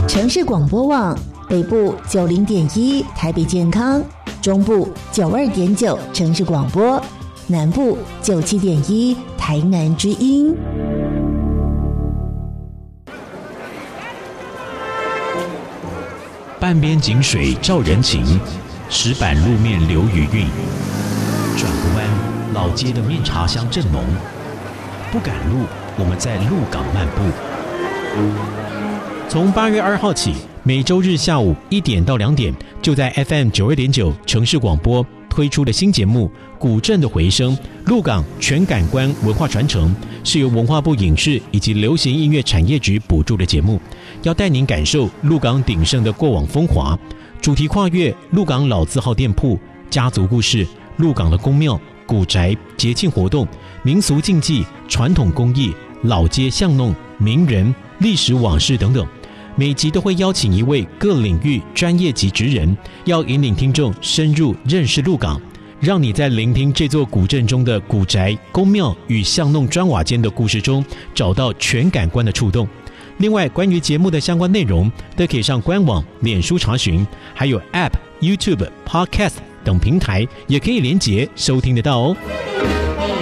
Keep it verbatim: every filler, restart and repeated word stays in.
城市广播网北部九零点一台北健康，中部九二点九城市广播，南部九七点一台南之音。 半边井水照人情，石板路面留余韵。转个弯，老街的面茶香正浓。不赶路，我们在鹿港漫步。从八月二号起，每周日下午一点到两点，就在 F M 九二点九城市广播推出的新节目《古镇的回声》，鹿港全感官文化传承，是由文化部影视以及流行音乐产业局补助的节目，要带您感受鹿港鼎盛的过往风华。主题跨越鹿港老字号店铺、家族故事、鹿港的宫庙、古宅、节庆活动、民俗禁忌、传统工艺、老街巷弄、名人、历史往事等等。每集都会邀请一位各领域专业级职人，要引领听众深入认识鹿港，让你在聆听这座古镇中的古宅、宫庙与巷弄砖瓦间的故事中，找到全感官的触动。另外，关于节目的相关内容，都可以上官网、脸书查询，还有 App、YouTube、Podcast 等平台，也可以连结收听得到哦。